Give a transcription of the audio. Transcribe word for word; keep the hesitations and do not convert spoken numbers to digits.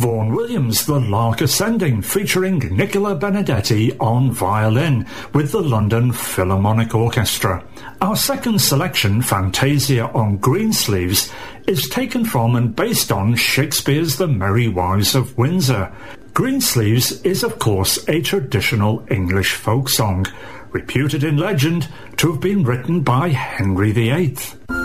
Vaughan Williams' The Lark Ascending, featuring Nicola Benedetti on violin with the London Philharmonic Orchestra. Our second selection, Fantasia on Greensleeves, is taken from and based on Shakespeare's The Merry Wives of Windsor. Greensleeves is, of course, a traditional English folk song, reputed in legend to have been written by Henry the Eighth.